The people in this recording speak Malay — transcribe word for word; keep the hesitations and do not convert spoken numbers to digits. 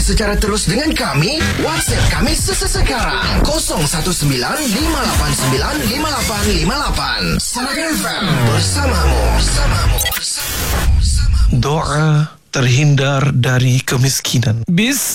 secara terus dengan kami? WhatsApp kami sesekarang kosong satu sembilan lima lapan sembilan lima lapan lima lapan. Sahaja F M bersamamu, bersamamu, bersamamu, bersamamu. Doa terhindar dari kemiskinan. Bis